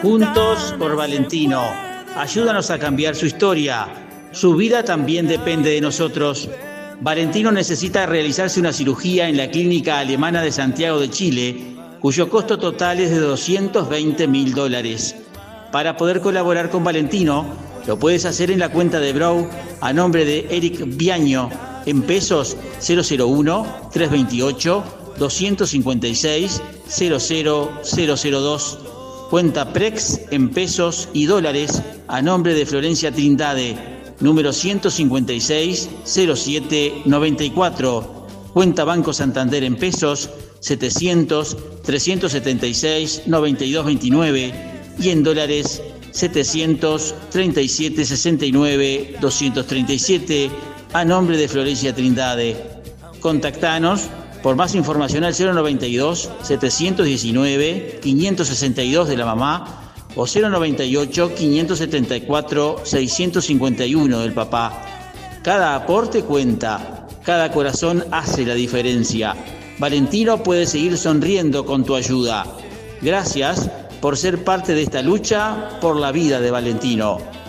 Juntos por Valentino. Ayúdanos a cambiar su historia. Su vida también depende de nosotros. Valentino necesita realizarse una cirugía en la Clínica Alemana de Santiago de Chile, cuyo costo total es de $220.000. Para poder colaborar con Valentino, lo puedes hacer en la cuenta de Brau a nombre de Eric Viaño, en pesos 001-328-256-00002. Cuenta Prex en pesos y dólares a nombre de Florencia Trindade, número 156-0794. Cuenta Banco Santander en pesos 700-376-9229 y en dólares 737-69-237 a nombre de Florencia Trindade. Contactanos por más información al 092-719-562 de la mamá o 098-574-651 del papá. Cada aporte cuenta, cada corazón hace la diferencia. Valentino puede seguir sonriendo con tu ayuda. Gracias por ser parte de esta lucha por la vida de Valentino.